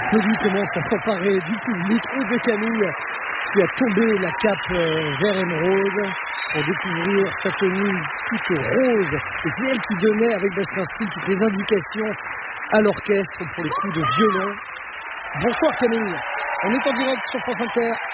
Claudie commence à s'emparer du public et de Camille qui a tombé la cape vert émeraude pour découvrir sa tenue toute rose. Et c'est elle qui donnait avec Bastrinski toutes les indications à l'orchestre pour les coups de violon. Bonsoir Camille, on est en direct sur France Inter.